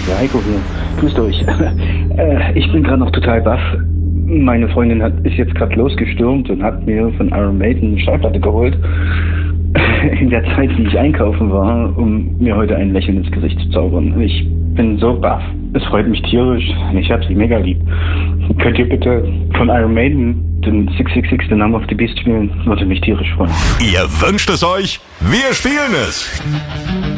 Ja, Heiko hier. Grüßt euch. Ich bin gerade noch total baff. Meine Freundin ist jetzt gerade losgestürmt und hat mir von Iron Maiden eine Schallplatte geholt. In der Zeit, wie ich einkaufen war, um mir heute ein Lächeln ins Gesicht zu zaubern. Ich bin so baff. Es freut mich tierisch. Ich hab sie mega lieb. Könnt ihr bitte von Iron Maiden den 666, The Number of the Beast spielen? Würde mich tierisch freuen. Ihr wünscht es euch, wir spielen es.